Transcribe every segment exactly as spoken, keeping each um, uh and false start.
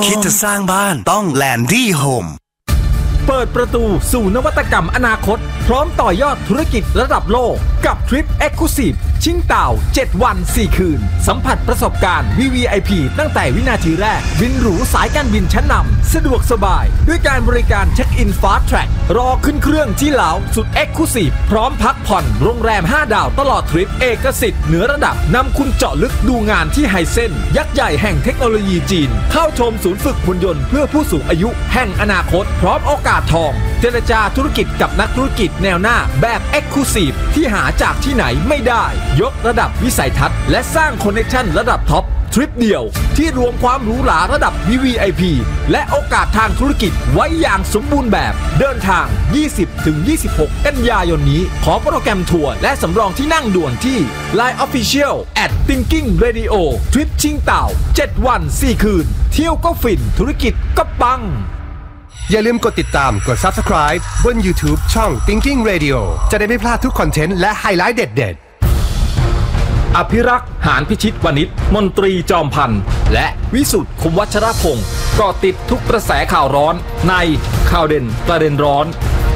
คิดจะสร้างบ้านต้องแลนดี้โฮมเปิดประตูสู่นวัตกรรมอนาคตพร้อมต่อยอดธุรกิจระดับโลกกับทริป Exclusive ชิงเต่าเจ็ดวันสี่คืนสัมผัสประสบการณ์ วี วี ไอ พี ตั้งแต่วินาทีแรกบินหรูสายการบินชั้นนำสะดวกสบายด้วยการบริการเช็คอินฟาสต์แทร็กรอขึ้นเครื่องที่เหลาสุด Exclusive พร้อมพักผ่อนโรงแรมห้าดาวตลอดทริปเอกสิทธิ์เหนือระดับนำคุณเจาะลึกดูงานที่ไฮเซ็นยักษ์ใหญ่แห่งเทคโนโลยีจีนเข้าชมศูนย์ฝึกหุ่นยนต์เพื่อผู้สูงอายุแห่งอนาคตพร้อมโอกาสทองเจรจาธุรกิจกับนักธุรกิจแนวหน้าแบบ Exclusive ที่หาจากที่ไหนไม่ได้ยกระดับวิสัยทัศน์และสร้างคอนเนคชั่นระดับท็อปทริปเดียวที่รวมความหรูหราระดับ วี วี ไอ พี และโอกาสทางธุรกิจไว้อย่างสมบูรณ์แบบเดินทาง ยี่สิบถึงยี่สิบหก กันยายนนี้ขอโปรแกรมทัวร์และสำรองที่นั่งด่วนที่ ไลน์ Official แอท Thinking Radio ทริปชิงเต่าเจ็ดวันสี่คืนเที่ยวก็ฟินธุรกิจก็ปังอย่าลืมกดติดตามกด Subscribe บน YouTube ช่อง Thinking Radio จะได้ไม่พลาดทุกคอนเทนต์และไฮไลท์เด็ดๆอภิรักษ์หานพิชิตวณิชมนตรีจอมพันธ์และวิสุทธิ์คมวัชรพงศ์ก็ติดทุกกระแสข่าวร้อนในข่าวเด่นประเด็นร้อน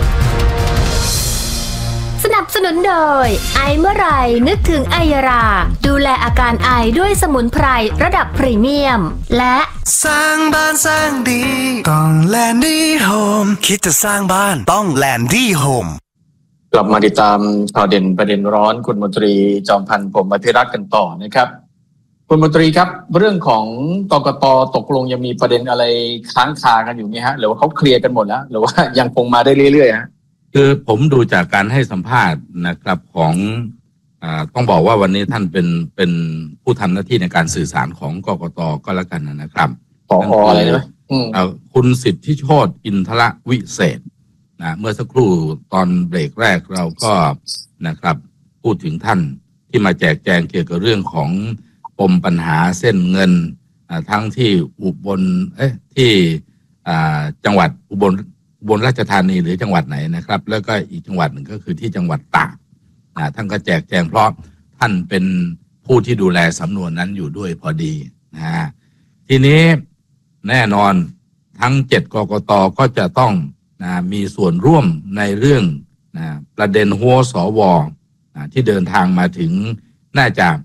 สนับสนุนโดยไอเมื่อไรนึกถึงไอยาราดูแลอาการไอด้วยสมุนไพรระดับพรีเมียมและสร้างบ้านสร้างดีต้องแลนดี้โฮมคิดจะสร้างบ้านต้องแลนดี้โฮมกลับมาติดตามข่าวเด่นประเด็นร้อนคุณมนตรีจอมพันธ์ผมอภิรักษ์กันต่อนะครับคุณมนตรีครับเรื่องของกกต.ตกลงยังมีประเด็นอะไรค้างคากันอยู่ไหมฮะหรือว่าเขาเคลียร์กันหมดแล้วหรือว่ายังคงมาได้เรื่อยๆฮะคือผมดูจากการให้สัมภาษณ์นะครับของอ่าต้องบอกว่าวันนี้ท่านเป็นเป็นผู้ทำหน้าที่ในการสื่อสารของกกต.ก็แล้วกันนะครับผอ.อะไรนะคุณสิทธิโชติอินทรวิเศษนะเมื่อสักครู่ตอนเบรกแรกเราก็นะครับพูดถึงท่านที่มาแจกแจงเกี่ยวกับเรื่องของปมปัญหาเส้นเงินทั้งที่อุบลเอ๊ะที่จังหวัดอุบลอุบลราชธานีหรือจังหวัดไหนนะครับแล้วก็อีกจังหวัดหนึ่งก็คือที่จังหวัดตากนะท่านก็แจกแจงเพราะท่านเป็นผู้ที่ดูแลสำนวนนั้นอยู่ด้วยพอดีนะทีนี้แน่นอนทั้งเจ็ดกกต.ก็จะต้องนะมีส่วนร่วมในเรื่องนะประเด็นหัวสวนะที่เดินทางมาถึงน่าจะ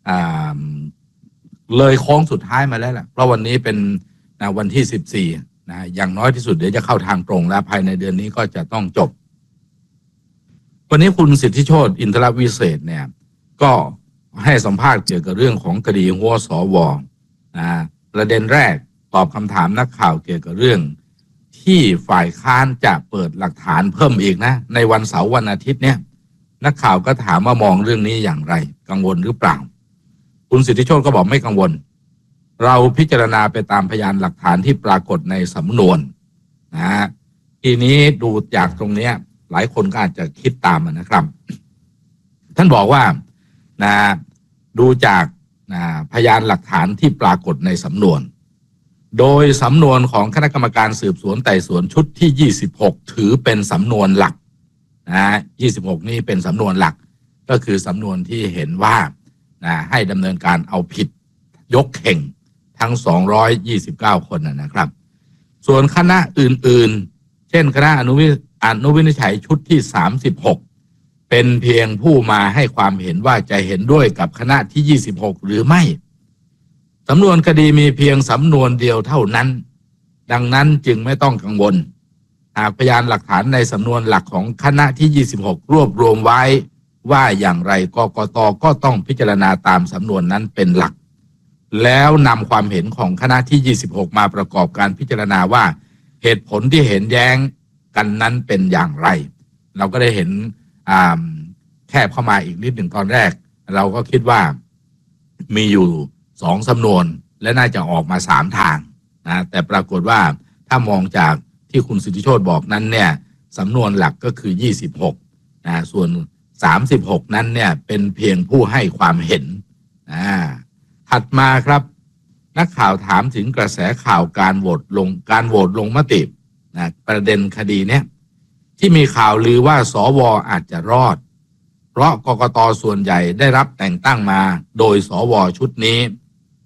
เลยโค้งสุดท้ายมาแล้วแหละเพราะวันนี้เป็นนะวันที่สิบสี่นะอย่างน้อยที่สุดเดี๋ยวจะเข้าทางตรงแล้วภายในเดือนนี้ก็จะต้องจบวันนี้คุณสิทธิโชติอินทรวิเศษเนี่ยก็ให้สัมภาษณ์เกี่ยวกับเรื่องของคดีหัวสวนะประเด็นแรกตอบคำถามนักข่าวเกี่ยวกับเรื่องที่ฝ่ายค้านจะเปิดหลักฐานเพิ่มอีกนะในวันเสาร์วันอาทิตย์เนี่ยนักข่าวก็ถามว่ามองเรื่องนี้อย่างไรกังวลหรือเปล่าคุณสิทธิโชติก็บอกไม่กังวลเราพิจารณาไปตามพยานหลักฐานที่ปรากฏในสำนวนนะฮะทีนี้ดูจากตรงนี้หลายคนก็อาจจะคิดตามนะครับท่านบอกว่านะดูจากนะพยานหลักฐานที่ปรากฏในสำนวนโดยสำนวนของคณะกรรมการสืบสวนไต่สวนชุดที่ยี่สิบหกถือเป็นสำนวนหลักนะยี่สิบหกนี่เป็นสำนวนหลักก็คือสำนวนที่เห็นว่านะให้ดำเนินการเอาผิดยกเข่งทั้งสองร้อยยี่สิบเก้าคนนะครับส่วนคณะอื่นๆเช่นคณะอนุวิอนุวินิจฉัยชุดที่สามสิบหกเป็นเพียงผู้มาให้ความเห็นว่าจะเห็นด้วยกับคณะที่ยี่สิบหกหรือไม่สำนวนคดีมีเพียงสำนวนเดียวเท่านั้นดังนั้นจึงไม่ต้องกังวลหากพยานหลักฐานในสำนวนหลักของคณะที่ยี่สิบหกรวบรวมไว้ว่าอย่างไรกกต.ก็ต้องพิจารณาตามสำนวนนั้นเป็นหลักแล้วนำความเห็นของคณะที่ยี่สิบหกมาประกอบการพิจารณาว่าเหตุผลที่เห็นแย้งกันนั้นเป็นอย่างไรเราก็ได้เห็นแคบเข้ามาอีกนิดหนึ่งตอนแรกเราก็คิดว่ามีอยู่สองสำนวนและน่าจะออกมาสามทางนะแต่ปรากฏว่าถ้ามองจากที่คุณสิทธิโชติบอกนั้นเนี่ยสำนวนหลักก็คือยี่สิบหกนะส่วนสามสิบหกนั้นเนี่ยเป็นเพียงผู้ให้ความเห็นนะถัดมาครับนักข่าวถามถึงกระแสข่าวการโหวตลงการโหวตลงมตินะประเด็นคดีเนี้ยที่มีข่าวลือว่าสวอาจจะรอดเพราะกกต.ส่วนใหญ่ได้รับแต่งตั้งมาโดยสวชุดนี้และ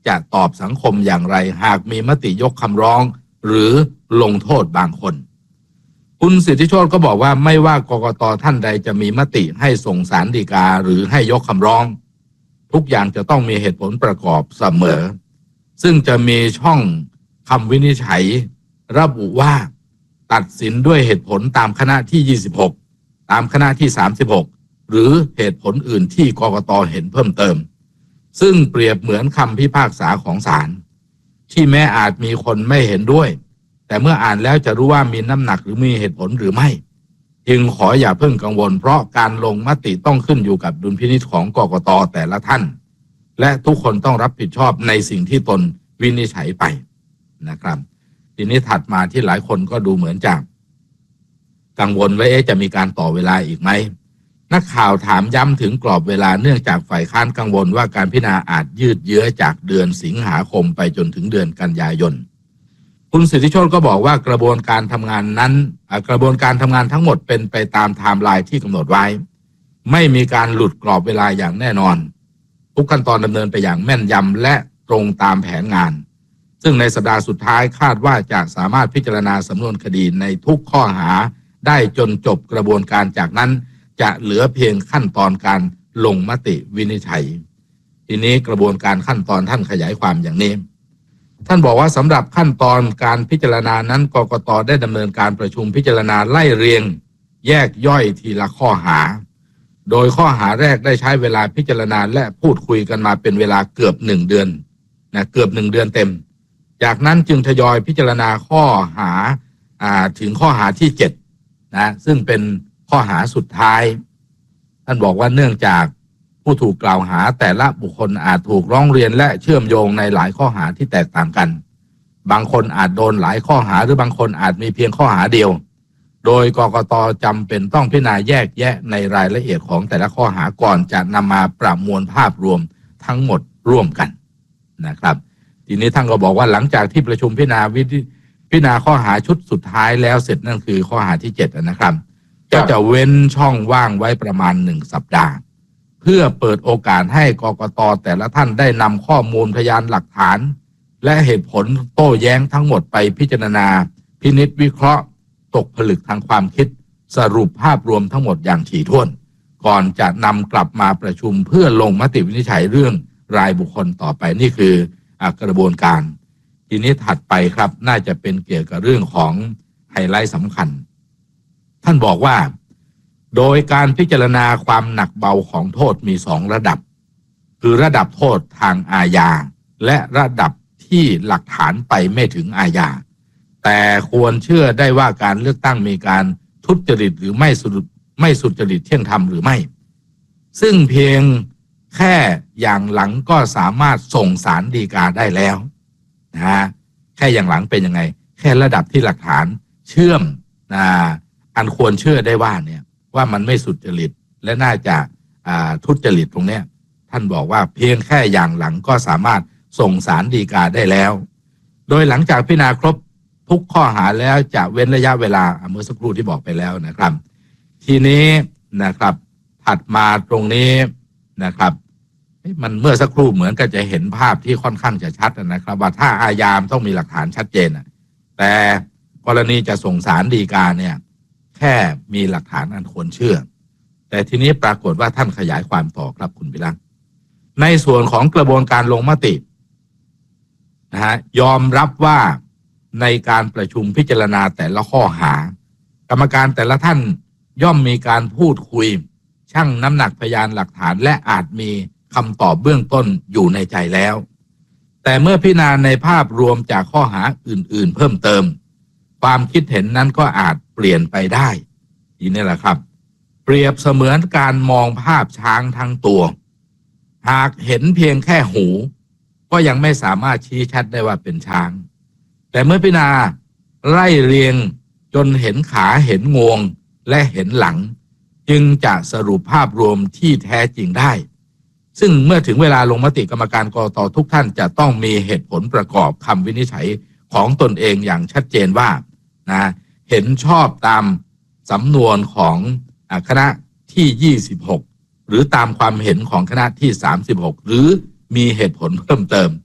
จะตอบสังคมอย่างไรหากมีมติยกคำร้องหรือลงโทษบางคนคุณสิทธิโชติก็บอกว่าไม่ว่ากกต.ท่านใดจะมีมติให้ส่งศาลฎีกาหรือให้ยกคำร้องทุกอย่างจะต้องมีเหตุผลประกอบเสมอซึ่งจะมีช่องคำวินิจฉัยระบุว่าตัดสินด้วยเหตุผลตามคณะที่ยี่สิบหกตามคณะที่สามสิบหกหรือเหตุผลอื่นที่กกต.เห็นเพิ่มเติมซึ่งเปรียบเหมือนคำพิพากษาของศาลที่แม้อาจมีคนไม่เห็นด้วยแต่เมื่ออ่านแล้วจะรู้ว่ามีน้ำหนักหรือมีเหตุผลหรือไม่จึงขออย่าเพิ่งกังวลเพราะการลงมติต้องขึ้นอยู่กับดุลพินิจของกกต.แต่ละท่านและทุกคนต้องรับผิดชอบในสิ่งที่ตนวินิจฉัยไปนะครับทีนี้ถัดมาที่หลายคนก็ดูเหมือนจะกังวลว่าเอ๊ะจะมีการต่อเวลาอีกไหมนักข่าวถามย้ำถึงกรอบเวลาเนื่องจากฝ่ายค้านกังวลว่าการพิจารณาอาจยืดเยื้อจากเดือนสิงหาคมไปจนถึงเดือนกันยายนคุณสิทธิโชติก็บอกว่ากระบวนการทำงานนั้นกระบวนการทำงานทั้งหมดเป็นไปตามไทม์ไลน์ที่กำหนดไว้ไม่มีการหลุดกรอบเวลาอย่างแน่นอนทุกขั้นตอนดำเนินไปอย่างแม่นยำและตรงตามแผนงานซึ่งในสัปดาห์สุดท้ายคาดว่าจะสามารถพิจารณาสำนวนคดีในทุกข้อหาได้จนจบกระบวนการจากนั้นจะเหลือเพียงขั้นตอนการลงมติวินิจฉัยทีนี้กระบวนการขั้นตอนท่านขยายความอย่างนี้ท่านบอกว่าสำหรับขั้นตอนการพิจารณานั้นกกต.ได้ดำเนินการประชุมพิจารณาไล่เรียงแยกย่อยทีละข้อหาโดยข้อหาแรกได้ใช้เวลาพิจารณาและพูดคุยกันมาเป็นเวลาเกือบหนึ่งเดือนนะเกือบหนึ่งเดือนเต็มจากนั้นจึงทยอยพิจารณาข้อหาอ่าถึงข้อหาที่เจ็ดนะซึ่งเป็นข้อหาสุดท้ายท่านบอกว่าเนื่องจากผู้ถูกกล่าวหาแต่ละบุคคลอาจถูกร้องเรียนและเชื่อมโยงในหลายข้อหาที่แตกต่างกันบางคนอาจโดนหลายข้อหาหรือบางคนอาจมีเพียงข้อหาเดียวโดยกกต.จำเป็นต้องพิจารณาแยกแยะในรายละเอียดของแต่ละข้อหาก่อนจะนำมาประมวลภาพรวมทั้งหมดร่วมกันนะครับทีนี้ท่านก็บอกว่าหลังจากที่ประชุมพิจารณาวิพิจารณาข้อหาชุดสุดท้ายแล้วเสร็จนั่นคือข้อหาที่เจ็ดนะครับก็จะเว้นช่องว่างไว้ประมาณหนึ่งสัปดาห์เพื่อเปิดโอกาสให้กกต.แต่ละท่านได้นำข้อมูลพยานหลักฐานและเหตุผลโต้แย้งทั้งหมดไปพิจารณาพินิจวิเคราะห์ตกผลึกทางความคิดสรุปภาพรวมทั้งหมดอย่างถี่ถ้วนก่อนจะนำกลับมาประชุมเพื่อลงมติวินิจฉัยเรื่องรายบุคคลต่อไปนี่คือกระบวนการทีนี้ถัดไปครับน่าจะเป็นเกี่ยวกับเรื่องของไฮไลท์สำคัญท่านบอกว่าโดยการพิจารณาความหนักเบาของโทษมีสองระดับคือระดับโทษทางอาญาและระดับที่หลักฐานไปไม่ถึงอาญาแต่ควรเชื่อได้ว่าการเลือกตั้งมีการทุจริตหรือไม่สุดไม่สุจริตเที่ยงธรรมหรือไม่ซึ่งเพียงแค่อย่างหลังก็สามารถส่งศาลฎีกาได้แล้วนะฮะแค่อย่างหลังเป็นยังไงแค่ระดับที่หลักฐานเชื่อมนะอันควรเชื่อได้ว่าเนี่ยว่ามันไม่สุจริตและน่าจะทุจริตตรงเนี้ยท่านบอกว่าเพียงแค่อย่างหลังก็สามารถส่งศาลฎีกาได้แล้วโดยหลังจากพิจารณาครบทุกข้อหาแล้วจะเว้นระยะเวลาเมื่อสักครู่ที่บอกไปแล้วนะครับทีนี้นะครับถัดมาตรงนี้นะครับมันเมื่อสักครู่เหมือนกับจะเห็นภาพที่ค่อนข้างจะชัดนะครับว่าถ้าอาญาต้องมีหลักฐานชัดเจนแต่กรณีจะส่งศาลฎีกาเนี่ยแค่มีหลักฐานอันควรเชื่อแต่ทีนี้ปรากฏว่าท่านขยายความต่อครับคุณพิรักษ์ในส่วนของกระบวนการลงมตินะฮะยอมรับว่าในการประชุมพิจารณาแต่ละข้อหากรรมการแต่ละท่านย่อมมีการพูดคุยชั่งน้ำหนักพยานหลักฐานและอาจมีคำตอบเบื้องต้นอยู่ในใจแล้วแต่เมื่อพิจารณาในภาพรวมจากข้อหาอื่นๆเพิ่มเติมความคิดเห็นนั้นก็อาจเปลี่ยนไปได้ทีนี้แหละครับเปรียบเสมือนการมองภาพช้างทั้งตัวหากเห็นเพียงแค่หูก็ยังไม่สามารถชี้ชัดได้ว่าเป็นช้างแต่เมื่อพิจารณาไล่เรียงจนเห็นขาเห็นงวงและเห็นหลังจึงจะสรุปภาพรวมที่แท้จริงได้ซึ่งเมื่อถึงเวลาลงมติกรรมการกต.ทุกท่านจะต้องมีเหตุผลประกอบคำวินิจฉัยของตนเองอย่างชัดเจนว่านะเห็นชอบตามสำนวนของคณะที่ยี่สิบหกหรือตามความเห็นของคณะที่สามสิบหกหรือมีเหตุผลเพิ่มเติม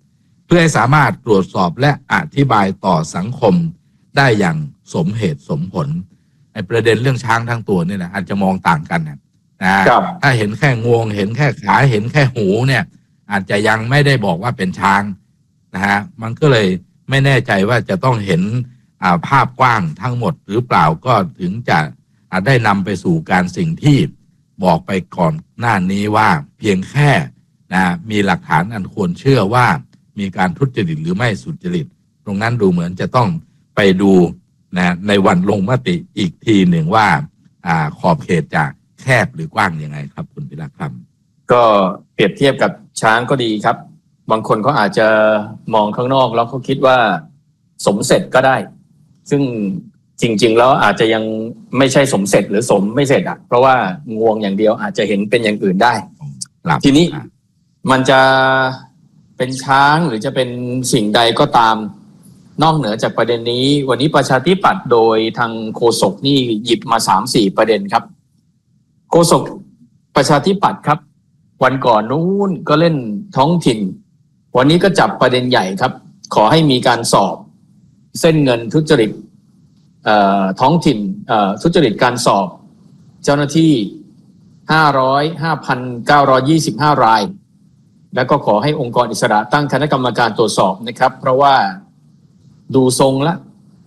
พื่อให้สามารถตรวจสอบและอธิบายต่อสังคมได้อย่างสมเหตุสมผลในประเด็นเรื่องช้างทั้งตัวเนี่ยนะอาจจะมองต่างกันนะนะถ้าเห็นแค่งวงเห็นแค่ขาเห็นแค่หูเนี่ยอาจจะยังไม่ได้บอกว่าเป็นช้างนะฮะมันก็เลยไม่แน่ใจว่าจะต้องเห็นภาพกว้างทั้งหมดหรือเปล่าก็ถึงจะได้นำไปสู่การสิ่งที่บอกไปก่อนหน้านี้ว่าเพียงแค่นะมีหลักฐานอันควรเชื่อว่ามีการทุจริตหรือไม่สุจริตตรงนั้นดูเหมือนจะต้องไปดูนะในวันลงมติอีกทีหนึ่งว่าอ่าขอบเขตจะแคบหรือกว้างยังไงครับคุณพิรักษ์ครับก็เปรียบเทียบกับช้างก็ดีครับบางคนเขาอาจจะมองข้างนอกแล้วเขาคิดว่าสมเสร็จก็ได้ซึ่งจริงๆแล้วอาจจะยังไม่ใช่สมเสร็จหรือสมไม่เสร็จอ่ะเพราะว่างวงอย่างเดียวอาจจะเห็นเป็นอย่างอื่นได้ทีนี้มันจะเป็นช้างหรือจะเป็นสิ่งใดก็ตามนอกเหนือจากประเด็นนี้วันนี้ประชาธิปัตย์โดยทางโฆษกนี่หยิบมา สามสี่ ประเด็นครับโฆษกประชาธิปัตย์ครับวันก่อนนู้นก็เล่นท้องถิ่นวันนี้ก็จับประเด็นใหญ่ครับขอให้มีการสอบเส้นเงินทุจริตท้องถิ่นทุจริตการสอบเจ้าหน้าที่ห้าร้อย ห้าพันเก้าร้อยยี่สิบห้ารายแล้วก็ขอให้องค์กรอิสระตั้งคณะกรรมการตรวจสอบนะครับเพราะว่าดูทรงละ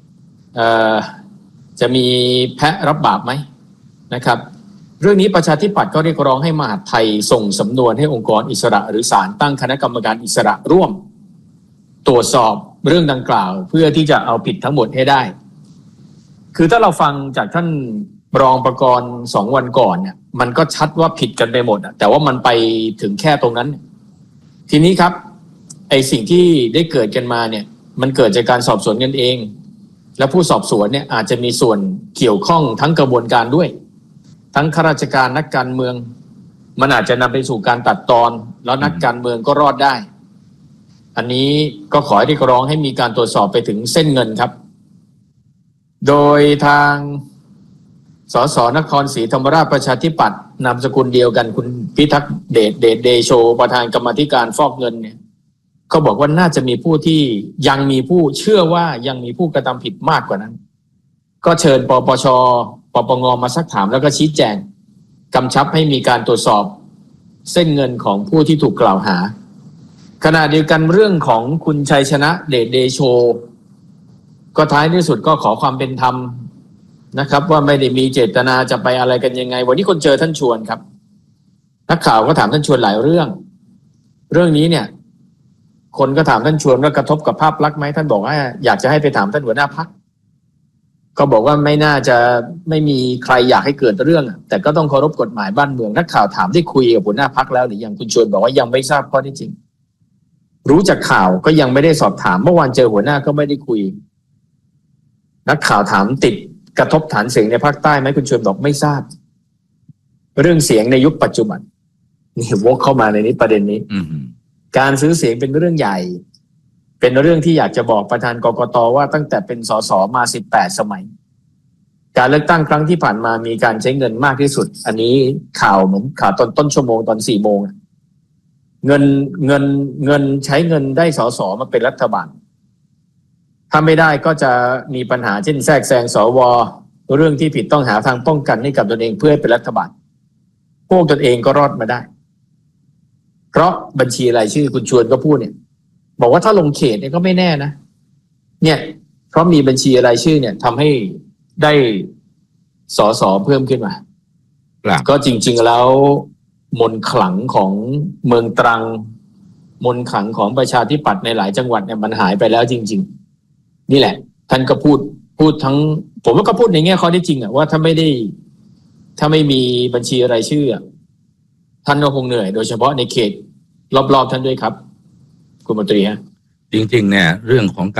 จะมีแพะรับบาปไหมนะครับเรื่องนี้ประชาธิปัตย์ก็เรียกร้องให้มหาดไทยส่งสำนวนให้องค์กรอิสระหรือศาลตั้งคณะกรรมการอิสระร่วมตรวจสอบเรื่องดังกล่าวเพื่อที่จะเอาผิดทั้งหมดให้ได้คือถ้าเราฟังจากท่านรองประกรณ์สองวันก่อนเนี่ยมันก็ชัดว่าผิดกันไปหมดแต่ว่ามันไปถึงแค่ตรงนั้นทีนี้ครับไอ้สิ่งที่ได้เกิดกันมาเนี่ยมันเกิดจากการสอบสวนกันเองและผู้สอบสวนเนี่ยอาจจะมีส่วนเกี่ยวข้องทั้งกระบวนการด้วยทั้งข้าราชการนักการเมืองมันอาจจะนำไปสู่การตัดตอนแล้วนักการเมืองก็รอดได้อันนี้ก็ขอให้เรียกร้องให้มีการตรวจสอบไปถึงเส้นเงินครับโดยทางสสนครศรีธรรมราชประชาธิปัตย์นามสกุลเดียวกันคุณพิทักษ์เดชเดชเดโชประธานกรรมาธิการฟอกเงินเนี่ยเขาบอกว่าน่าจะมีผู้ที่ยังมีผู้เชื่อว่ายังมีผู้กระทำผิดมากกว่านั้นก็เชิญปปชปปงมาซักถามแล้วก็ชี้แจงกำชับให้มีการตรวจสอบเส้นเงินของผู้ที่ถูกกล่าวหาขณะเดียวกันเรื่องของคุณชัยชนะเดชเดโชก็ท้ายที่สุดก็ขอความเป็นธรรมนะครับว่าไม่ได้มีเจตนาจะไปอะไรกันยังไงวันนี้คนเจอท่านชวนครับนักข่าวก็ถามท่านชวนหลายเรื่องเรื่องนี้เนี่ยคนก็ถามท่านชวนว่ากระทบกับภาพลักษณ์ไหมท่านบอกว่าอยากจะให้ไปถามท่านหัวหน้าพรรคก็บอกว่าไม่น่าจะไม่มีใครอยากให้เกิดเรื่องแต่ก็ต้องเคารพกฎหมายบ้านเมืองนักข่าวถามได้คุยกับหัวหน้าพรรคแล้วหรือยังคุณชวนบอกว่ายังไม่ทราบข้อเท็จจริงรู้จากข่าวก็ยังไม่ได้สอบถามเมื่อวานเจอหัวหน้าก็ไม่ได้คุยนักข่าวถามติดกระทบฐานเสียงในภาคใต้ไหมคุณชวนบอกไม่ทราบเรื่องเสียงในยุคปัจจุบันนี่วกเข้ามาในนี้ประเด็นนี้การซื้อเสียงเป็นเรื่องใหญ่เป็นเรื่องที่อยากจะบอกประธานกกต.ว่าตั้งแต่เป็นสสมาสิบแปดสมัยการเลือกตั้งครั้งที่ผ่านมามีการใช้เงินมากที่สุดอันนี้ข่าวเหมือนข่าวตอนต้นชั่วโมงตอนสี่โมงเงินเงินเงินใช้เงินได้สสมาเป็นรัฐบาลถ้าไม่ได้ก็จะมีปัญหาเช่นแทรกแซงสวเรื่องที่ผิดต้องหาทางป้องกันให้กับตนเองเพื่อให้เป็นรัฐบาลพวกตนเองก็รอดมาได้เพราะบัญชีรายชื่อคุณชวนก็พูดเนี่ยบอกว่าถ้าลงเขตเนี่ยก็ไม่แน่นะเนี่ยเพราะมีบัญชีรายชื่อเนี่ยทำให้ได้สสเพิ่มขึ้นมาก็จริงๆแล้วมนต์ขลังของเมืองตรังมนต์ขลังของประชาธิปัตย์ในหลายจังหวัดเนี่ยมันหายไปแล้วจริงๆนี่แหละท่านก็พูดพูดทั้งผมว่าก็พูดในแง่ข้อที่จริงอะว่าถ้าไม่ได้ถ้าไม่มีบัญชีรายชื่อท่านก็คงเหนื่อยโดยเฉพาะในเขตรอบๆท่านด้วยครับคุณมนตรีฮะจริงๆเนี่ยเรื่องของ